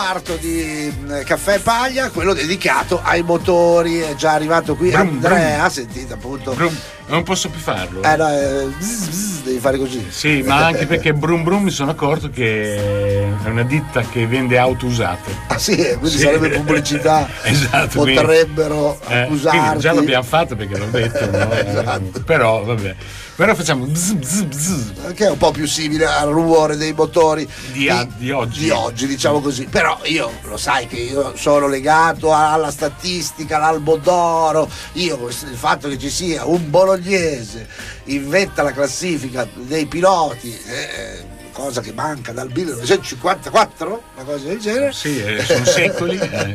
Parto di Caffè Paglia, quello dedicato ai motori. È già arrivato qui Andrea, sentite appunto. Non posso più farlo. No, devi fare così. Sì, ma anche perché Brum Brum mi sono accorto che è una ditta che vende auto usate. Ah sì, quindi sarebbe pubblicità. Esatto. Potrebbero accusarti. Già l'abbiamo fatto perché l'ho detto, no? Esatto. Però vabbè. Però facciamo che è un po' più simile al rumore dei motori di oggi, diciamo così. Però io lo sai che io sono legato alla statistica, all'albo d'oro. Il fatto che ci sia un bolognese in vetta alla classifica dei piloti, cosa che manca dal 1954, una cosa del genere. Sì, sono secoli.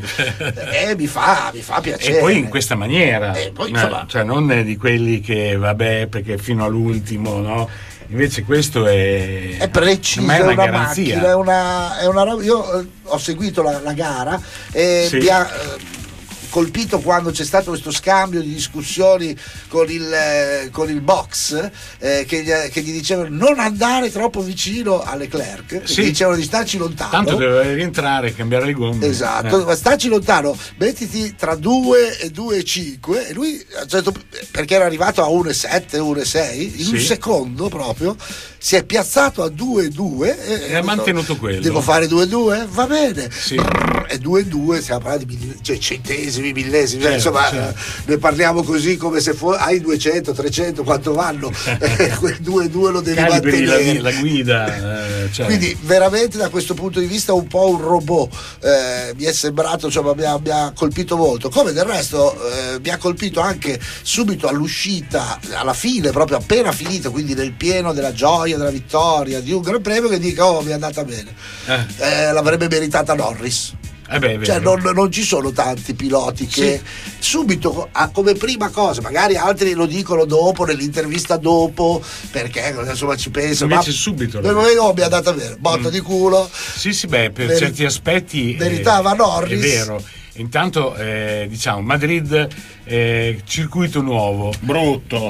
Mi fa piacere. E poi in questa maniera, poi, cioè non è di quelli che vabbè perché fino all'ultimo, no? Invece questo è preciso, è una garanzia. Macchina, è una io ho seguito la gara e sì. mi ha colpito quando c'è stato questo scambio di discussioni con il box che gli dicevano non andare troppo vicino a Leclerc, sì. Gli dicevano di starci lontano, tanto deve rientrare e cambiare le gomme, esatto, starci lontano, mettiti tra 2 e 2,5 e lui perché era arrivato a 1,7 1,6 in un secondo proprio si è piazzato a 2,2 e ha mantenuto quello. Devo fare 2,2? Va bene, sì. E 2,2 stiamo parlando di centesimi, millesimi, certo, insomma ne parliamo così come se hai 200, 300, quanto vanno quel 2,2 lo devi mantenere la guida, quindi veramente da questo punto di vista un po' un robot, mi è sembrato, insomma mi ha colpito molto, come del resto mi ha colpito anche subito all'uscita, alla fine, proprio appena finito, quindi nel pieno della gioia della vittoria di un Gran Premio, che dica mi è andata bene, l'avrebbe meritata Norris. Cioè non ci sono tanti piloti che subito come prima cosa, magari altri lo dicono dopo, nell'intervista dopo, perché insomma ci pensano, invece subito mi è andata bene, botta di culo. Per certi aspetti meritava Norris, è vero. Intanto diciamo Madrid, circuito nuovo, brutto.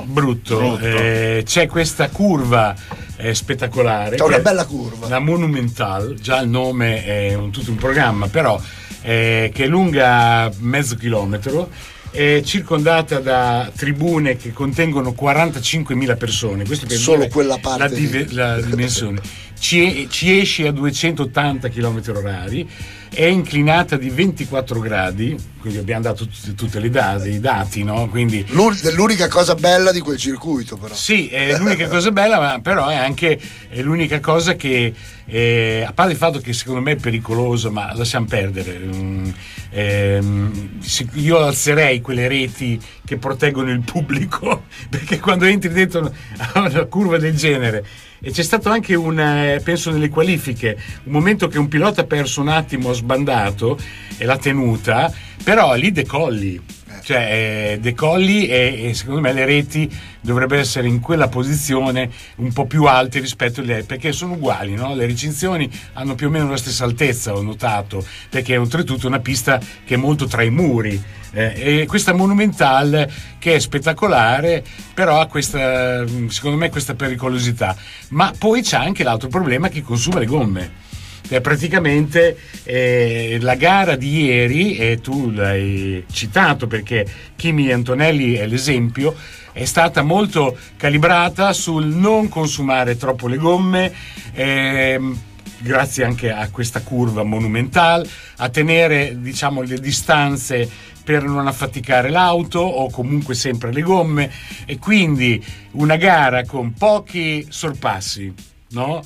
C'è questa curva spettacolare, c'è una bella curva, la Monumental, già il nome è tutto un programma, però che è lunga mezzo chilometro, è circondata da tribune che contengono 45.000 persone, questo per solo dire quella parte la dimensione. Ci esce a 280 km/h, è inclinata di 24 gradi, quindi abbiamo dato tutte le i dati, no? Quindi l'unica cosa bella di quel circuito, però. Sì, è l'unica cosa bella, ma però è anche l'unica cosa che a parte il fatto che secondo me è pericoloso, ma lasciamo perdere. Io alzerei quelle reti che proteggono il pubblico, perché quando entri dentro a una curva del genere, e c'è stato anche penso nelle qualifiche, un momento che un pilota ha perso un attimo, sbandato e l'ha tenuta, però lì decolli. Cioè decolli e secondo me le reti dovrebbero essere in quella posizione un po' più alte rispetto perché sono uguali, no? Le recinzioni hanno più o meno la stessa altezza, ho notato, perché è oltretutto una pista che è molto tra i muri, e questa Monumental che è spettacolare, però ha questa, secondo me, questa pericolosità. Ma poi c'è anche l'altro problema che consuma le gomme. Praticamente la gara di ieri, e tu l'hai citato perché Kimi Antonelli è l'esempio, è stata molto calibrata sul non consumare troppo le gomme, grazie anche a questa curva Monumental, a tenere, diciamo, le distanze per non affaticare l'auto o comunque sempre le gomme, e quindi una gara con pochi sorpassi, no?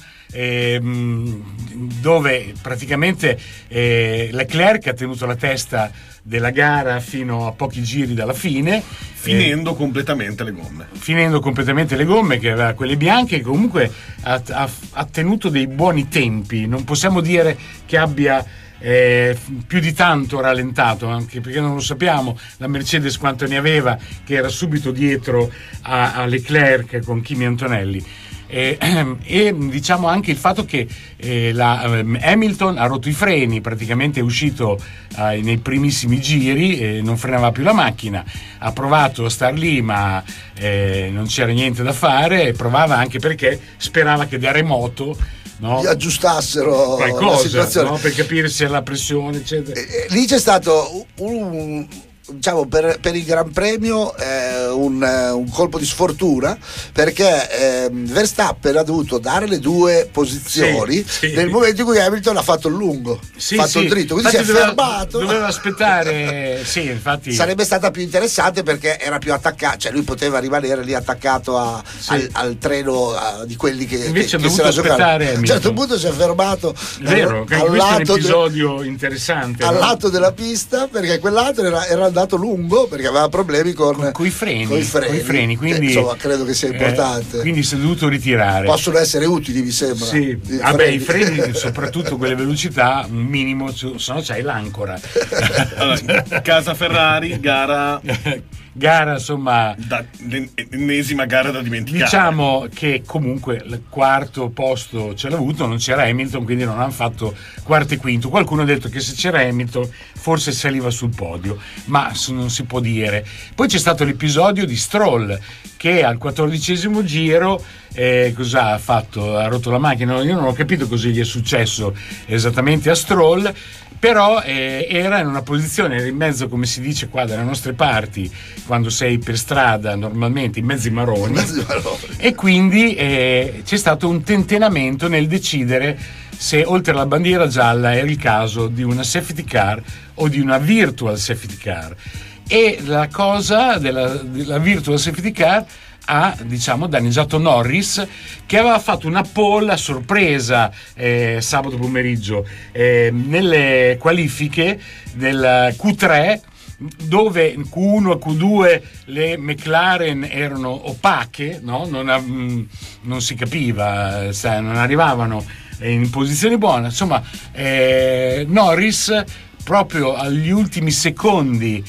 Dove praticamente Leclerc ha tenuto la testa della gara fino a pochi giri dalla fine, finendo completamente le gomme, che aveva quelle bianche, che comunque ha tenuto dei buoni tempi. Non possiamo dire che abbia più di tanto rallentato, anche perché non lo sappiamo la Mercedes quanto ne aveva, che era subito dietro a Leclerc con Kimi Antonelli. E diciamo anche il fatto che Hamilton ha rotto i freni, praticamente è uscito nei primissimi giri, non frenava più la macchina, ha provato a star lì ma non c'era niente da fare, provava anche perché sperava che da remoto no? gli aggiustassero qualcosa, la situazione, no? Per capire se la pressione, eccetera. Lì c'è stato diciamo per il Gran Premio un colpo di sfortuna, perché Verstappen ha dovuto dare le due posizioni nel momento in cui Hamilton ha fatto il lungo, il dritto, quindi infatti si è fermato, doveva aspettare. Sì, infatti sarebbe stata più interessante perché era più attaccato, cioè lui poteva rimanere lì attaccato al treno di quelli che invece che ha dovuto aspettare. A un certo punto si è fermato vero, al lato, è un episodio interessante, al no? lato della pista, perché quell'altro era andato lungo perché aveva problemi con i freni, quindi insomma credo che sia importante, quindi si è dovuto ritirare. Possono essere utili, mi sembra. Sì. I freni soprattutto quelle velocità un minimo, se no c'hai l'ancora. Allora, casa Ferrari, gara insomma, l'ennesima gara da dimenticare. Diciamo che comunque il quarto posto ce l'ha avuto, non c'era Hamilton, quindi non hanno fatto quarto e quinto. Qualcuno ha detto che se c'era Hamilton forse saliva sul podio, ma non si può dire. Poi c'è stato l'episodio di Stroll che al 14° giro cosa ha fatto? Ha rotto la macchina. Io non ho capito cosa gli è successo esattamente a Stroll, però era in una posizione, era in mezzo, come si dice qua dalle nostre parti, quando sei per strada normalmente in mezzi marroni, e quindi c'è stato un tentennamento nel decidere se oltre alla bandiera gialla era il caso di una safety car o di una virtual safety car, e la cosa della virtual safety car ha, diciamo, danneggiato Norris, che aveva fatto una pole a sorpresa sabato pomeriggio nelle qualifiche del Q3, dove Q1 e Q2 le McLaren erano opache, no? Non si capiva, non arrivavano in posizione buona, insomma. Norris proprio agli ultimi secondi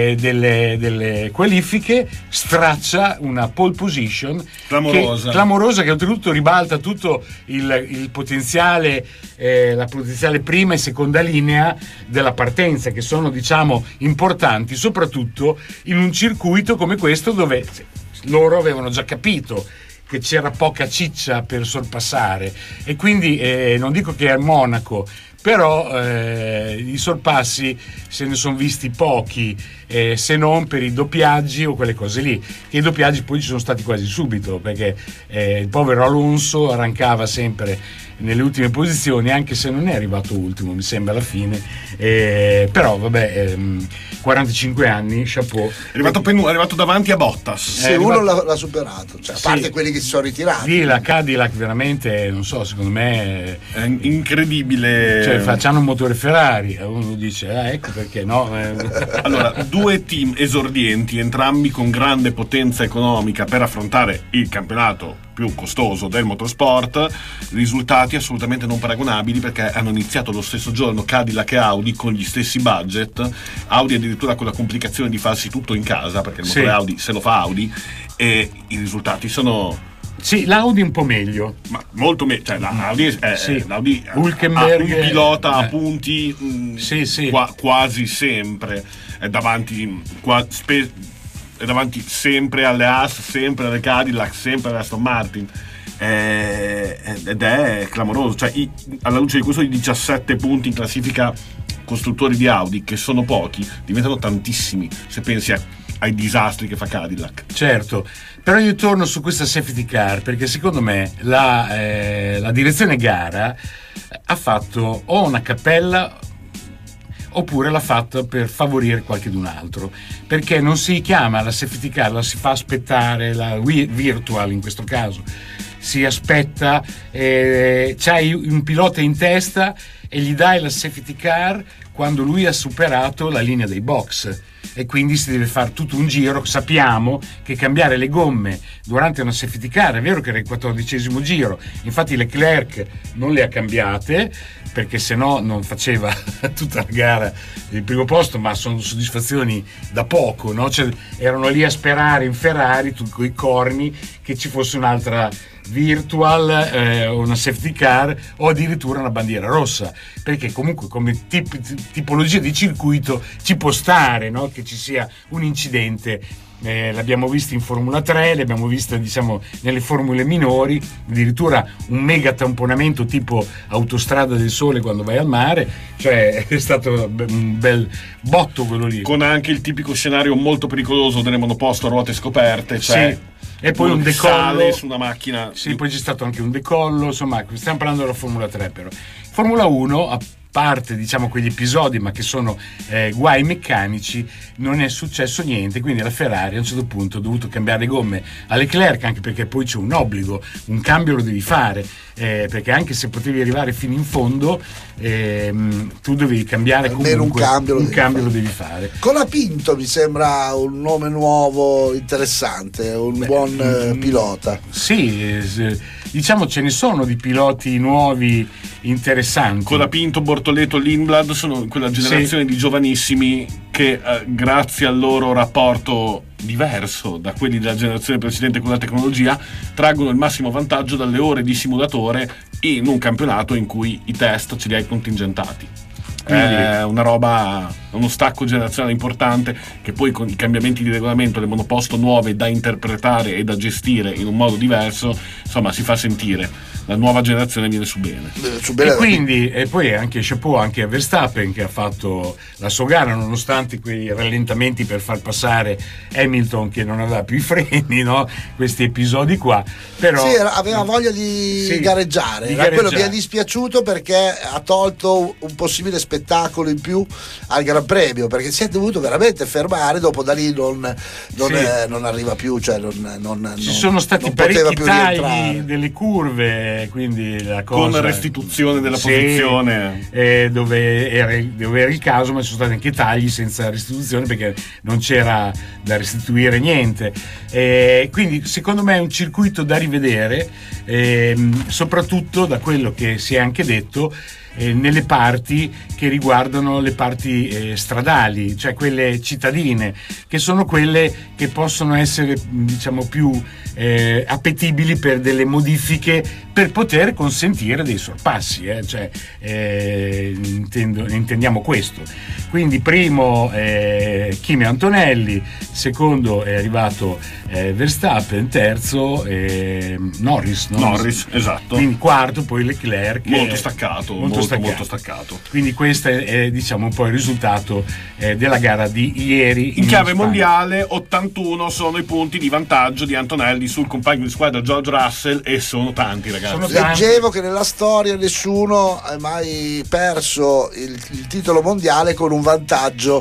delle qualifiche straccia una pole position clamorosa, che oltretutto ribalta tutto il potenziale, la potenziale prima e seconda linea della partenza, che sono, diciamo, importanti soprattutto in un circuito come questo, dove loro avevano già capito che c'era poca ciccia per sorpassare, e quindi non dico che è a Monaco, però i sorpassi se ne sono visti pochi, se non per i doppiaggi o quelle cose lì, che i doppiaggi poi ci sono stati quasi subito, perché il povero Alonso arrancava sempre nelle ultime posizioni, anche se non è arrivato ultimo, mi sembra, alla fine, però vabbè, 45 anni, chapeau. È arrivato davanti a Bottas. Se uno l'ha superato, cioè, a parte quelli che si sono ritirati. Sì, la Cadillac veramente, non so, secondo me è incredibile. Cioè, facciamo un motore Ferrari, uno dice ecco perché no. Allora, due team esordienti, entrambi con grande potenza economica per affrontare il campionato più costoso del motorsport, risultati assolutamente non paragonabili, perché hanno iniziato lo stesso giorno Cadillac e Audi con gli stessi budget, Audi addirittura con la complicazione di farsi tutto in casa, perché il motore Audi se lo fa Audi, e i risultati sono... Sì, l'Audi un po' meglio, ma molto meglio, cioè l'Audi l'Audi ha un pilota a punti quasi sempre, è davanti sempre alle Haas, sempre alle Cadillac, sempre alle Aston Martin, ed è clamoroso, cioè alla luce di questo i 17 punti in classifica costruttori di Audi, che sono pochi, diventano tantissimi se pensi ai disastri che fa Cadillac. Certo, però io torno su questa safety car, perché secondo me la direzione gara ha fatto o una cappella oppure l'ha fatta per favorire qualchedun altro, perché non si chiama la safety car, la si fa aspettare, la virtual in questo caso si aspetta, c'hai un pilota in testa e gli dai la safety car quando lui ha superato la linea dei box, e quindi si deve fare tutto un giro. Sappiamo che cambiare le gomme durante una safety car, è vero che era il 14° giro, infatti Leclerc non le ha cambiate perché sennò non faceva tutta la gara il primo posto, ma sono soddisfazioni da poco, no? Cioè, erano lì a sperare in Ferrari con i corni che ci fosse un'altra virtual, una safety car o addirittura una bandiera rossa, perché comunque come tipologia di circuito ci può stare, no? Che ci sia un incidente. L'abbiamo visto in Formula 3, l'abbiamo visto diciamo nelle formule minori, addirittura un mega tamponamento tipo Autostrada del Sole quando vai al mare, cioè è stato un bel botto quello lì, con anche il tipico scenario molto pericoloso delle monoposto a ruote scoperte, cioè sì. E poi un decollo su una macchina, sì, poi c'è stato anche un decollo, insomma stiamo parlando della Formula 3, però Formula 1 a parte diciamo quegli episodi ma che sono guai meccanici non è successo niente, quindi la Ferrari a un certo punto ha dovuto cambiare le gomme a Leclerc, anche perché poi c'è un obbligo, un cambio lo devi fare, perché anche se potevi arrivare fino in fondo tu devi cambiare comunque un cambio lo devi fare. Colapinto mi sembra un nome nuovo interessante, un buon pilota. Sì, diciamo ce ne sono di piloti nuovi interessanti. Colapinto, Bortoleto, Lindblad sono quella generazione di giovanissimi che grazie al loro rapporto diverso da quelli della generazione precedente con la tecnologia traggono il massimo vantaggio dalle ore di simulatore in un campionato in cui i test ce li hai contingentati. È una roba, uno stacco generazionale importante che poi con i cambiamenti di regolamento, le monoposto nuove da interpretare e da gestire in un modo diverso, insomma si fa sentire. La nuova generazione viene su bene. E quindi e poi anche chapeau anche a Verstappen che ha fatto la sua gara nonostante quei rallentamenti per far passare Hamilton che non aveva più i freni, no? Questi episodi qua, però sì, aveva voglia di gareggiare, quello mi è dispiaciuto perché ha tolto un possibile spettacolo in più al Gran Premio, perché si è dovuto veramente fermare, dopo da lì non arriva più, cioè ci sono stati parecchi tagli delle curve, quindi la cosa con restituzione della posizione dove era il caso, ma ci sono stati anche tagli senza restituzione perché non c'era da restituire niente, quindi secondo me è un circuito da rivedere, soprattutto da quello che si è anche detto nelle parti che riguardano le parti stradali, cioè quelle cittadine, che sono quelle che possono essere diciamo più appetibili per delle modifiche per poter consentire dei sorpassi, cioè intendiamo questo. Quindi primo Kimi Antonelli, secondo è arrivato Verstappen, terzo Norris, esatto, quindi quarto poi Leclerc, molto staccato. Quindi questo è diciamo un po' il risultato della gara di ieri in chiave mondiale. 81 sono i punti di vantaggio di Antonelli sul compagno di squadra George Russell, e sono tanti, ragazzi. Leggevo che nella storia nessuno ha mai perso il titolo mondiale con un vantaggio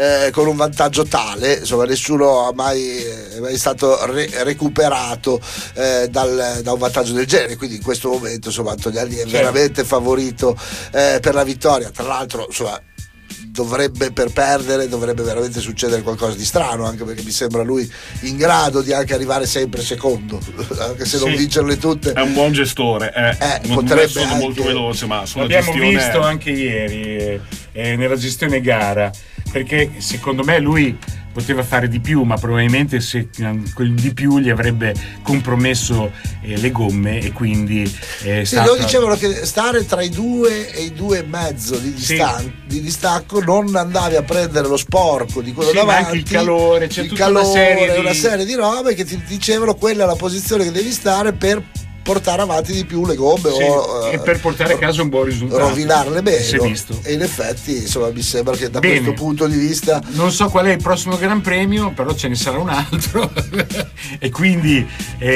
tale, insomma nessuno ha mai stato recuperato da un vantaggio del genere, quindi in questo momento insomma Antonelli è veramente favorito per la vittoria. Tra l'altro insomma per perdere dovrebbe veramente succedere qualcosa di strano, anche perché mi sembra lui in grado di anche arrivare sempre secondo, anche se non vincerle tutte. È un buon gestore, potrebbe anche molto veloce, ma sulla l'abbiamo gestione visto anche ieri nella gestione gara, perché secondo me lui poteva fare di più, ma probabilmente se quel di più gli avrebbe compromesso le gomme, e quindi lo dicevano che stare tra i 2 e i 2,5 di distacco non andavi a prendere lo sporco di quello davanti, ma anche il calore, c'è tutta una serie di robe che ti dicevano quella è la posizione che devi stare per portare avanti di più le gomme e per portare a casa un buon risultato, rovinarle meno, visto. E in effetti insomma mi sembra che da questo punto di vista non so qual è il prossimo Gran Premio, però ce ne sarà un altro e quindi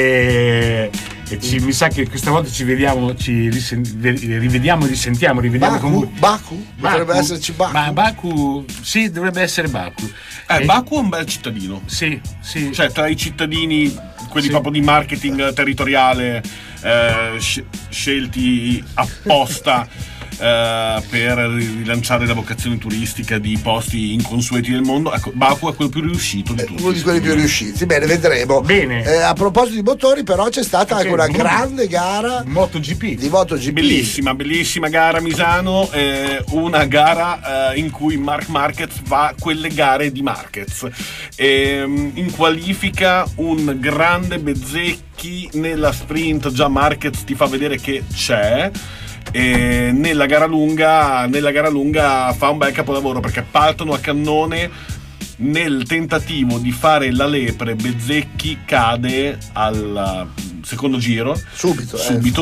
mi sa che questa volta ci rivediamo e risentiamo Baku? Dovrebbe esserci Baku. Ma Baku, sì, dovrebbe essere Baku. Baku è un bel cittadino, sì. Cioè tra i cittadini quelli proprio di marketing territoriale scelti apposta per rilanciare la vocazione turistica di posti inconsueti del mondo. Ecco, Baku è quello più riuscito di tutti. Uno di quelli più riusciti. Bene, vedremo. Bene. A proposito di motori, però c'è stata anche una grande gara MotoGP. di MotoGP. Bellissima gara a Misano, una gara in cui Marc Marquez va quelle gare di Marquez. In qualifica un grande Bezzecchi, nella sprint già Marquez ti fa vedere che c'è. E nella gara lunga fa un bel capolavoro, perché partono a cannone. Nel tentativo di fare la lepre, Bezzecchi cade al secondo giro subito.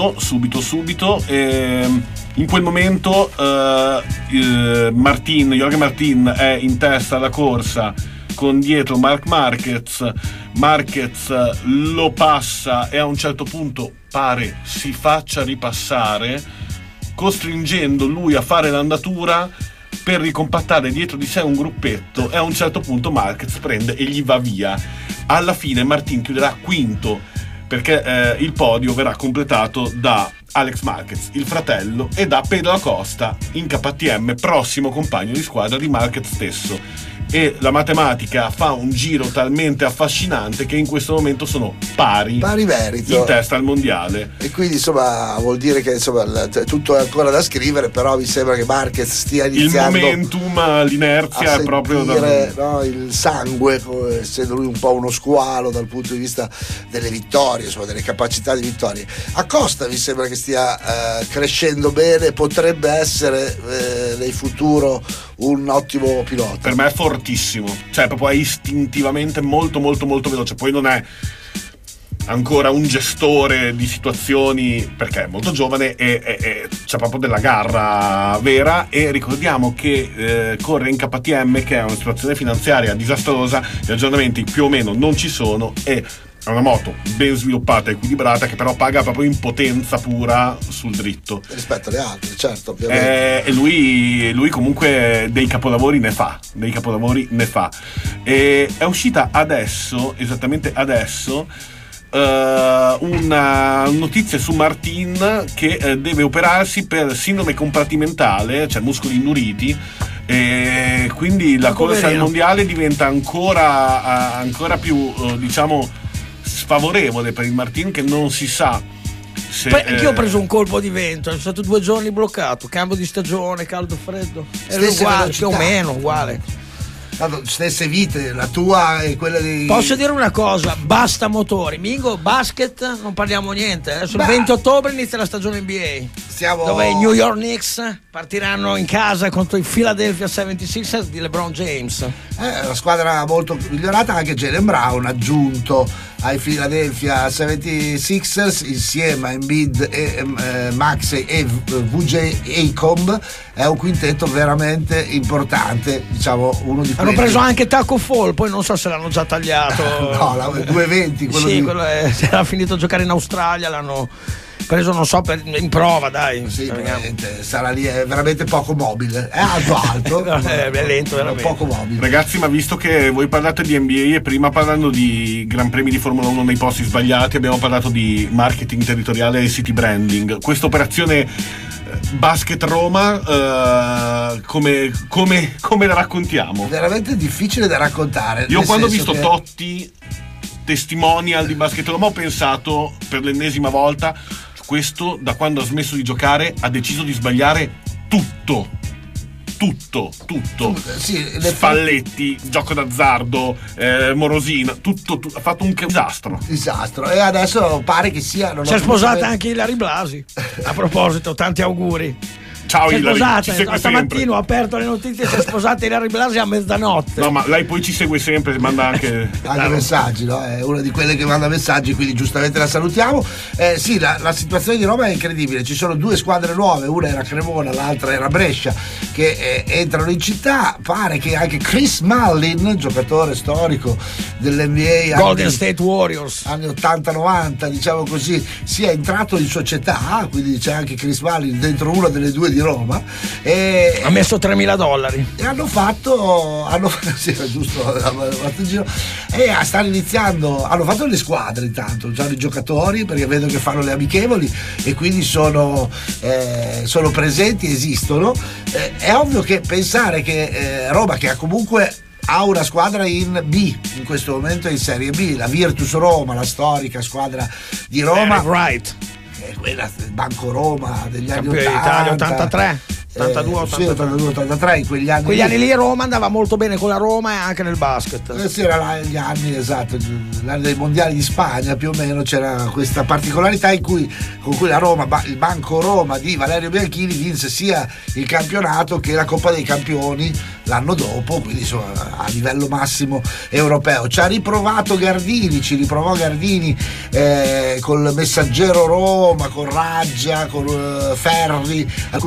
In quel momento Jorge Martin è in testa alla corsa con dietro Marc Marquez lo passa e a un certo punto pare si faccia ripassare, costringendo lui a fare l'andatura per ricompattare dietro di sé un gruppetto, e a un certo punto Marquez prende e gli va via. Alla fine Martin chiuderà quinto, perché il podio verrà completato da Alex Marquez, il fratello, e da Pedro Acosta in KTM, prossimo compagno di squadra di Marquez stesso. E la matematica fa un giro talmente affascinante che in questo momento sono pari merito in testa al mondiale, e quindi insomma vuol dire che insomma tutto è ancora da scrivere, però mi sembra che Marquez stia iniziando il momentum, l'inerzia a è proprio no, il sangue, essendo lui un po' uno squalo dal punto di vista delle vittorie, insomma delle capacità di vittorie. Acosta mi sembra che stia crescendo bene, potrebbe essere nel futuro un ottimo pilota. Per me è fortissimo, cioè proprio è istintivamente molto veloce. Poi non è ancora un gestore di situazioni, perché è molto giovane e c'è proprio della garra vera. E ricordiamo che corre in KTM, che è una situazione finanziaria disastrosa, gli aggiornamenti più o meno non ci sono, e è una moto ben sviluppata e equilibrata, che però paga proprio in potenza pura sul dritto rispetto alle altre, certo, ovviamente. E lui comunque dei capolavori ne fa. E è uscita esattamente adesso, una notizia su Martin che deve operarsi per sindrome compartimentale, cioè muscoli induriti, e quindi la corsa al mondiale diventa ancora più diciamo sfavorevole per il Martin, che non si sa se anch'io ho preso un colpo di vento, sono stato 2 giorni bloccato, cambio di stagione, caldo freddo, è uguale, più o meno uguale. Stesse vite, la tua e quella dei... Posso dire una cosa, basta motori. Mingo, basket, non parliamo niente. Adesso il 20 ottobre inizia la stagione NBA, dove i New York Knicks partiranno in casa contro i Philadelphia 76ers di LeBron James. La squadra molto migliorata, anche Jaylen Brown aggiunto ai Philadelphia 76ers insieme a Embiid e Maxey e VJ Acomb. È un quintetto veramente importante, diciamo uno di quelli. Hanno preso anche Taco Fall, poi non so se l'hanno già tagliato. No, 220 quello sì, quello era finito a giocare in Australia, l'hanno preso, non so, in prova, dai. Sì, veramente, sarà lì, è veramente poco mobile, è alto è lento, veramente poco mobile. Ragazzi, ma visto che voi parlate di NBA e prima, parlando di Gran Premi di Formula 1 nei posti sbagliati, abbiamo parlato di marketing territoriale e city branding, questa operazione Basket Roma, come la raccontiamo? Veramente difficile da raccontare. Io quando ho visto Totti testimonial di Basket Roma ho pensato per l'ennesima volta, questo da quando ha smesso di giocare ha deciso di sbagliare tutto. Sì, Spalletti, gioco d'azzardo, Morosina, tutto, ha fatto un disastro. E adesso pare che sia, si è sposata anche Ilary Blasi. A proposito, tanti auguri. Ciao Ilary, stamattina ho aperto le notizie, si è sposata Ilary Blasi a mezzanotte. No, ma lei poi ci segue sempre, manda anche messaggi, no? È una di quelle che manda messaggi, quindi giustamente la salutiamo. Sì, la situazione di Roma è incredibile, ci sono 2 squadre nuove, una era Cremona, l'altra era Brescia, che entrano in città. Pare che anche Chris Mullin, giocatore storico dell'NBA, Golden State Warriors, anni 80-90, diciamo così, sia entrato in società, quindi c'è anche Chris Mullin dentro una delle 2 di Roma, ha messo $3.000 e hanno fatto sì, giusto, e stanno iniziando, hanno fatto le squadre, intanto già i giocatori, perché vedo che fanno le amichevoli e quindi sono presenti, esistono. È ovvio che pensare che Roma, che ha una squadra in B, in questo momento è in Serie B, la Virtus Roma, la storica squadra di Roma, quella del Banco Roma degli anni 80, Italia 83, 82-83, in quegli anni lì Roma andava molto bene con la Roma e anche nel basket. Sì, era gli anni, esatto, l'anno dei mondiali di Spagna più o meno, c'era questa particolarità con cui la Roma, il Banco Roma di Valerio Bianchini vinse sia il campionato che la Coppa dei Campioni l'anno dopo, quindi insomma a livello massimo europeo. Ci riprovò Gardini col Messaggero Roma, con Raggia, con Ferri,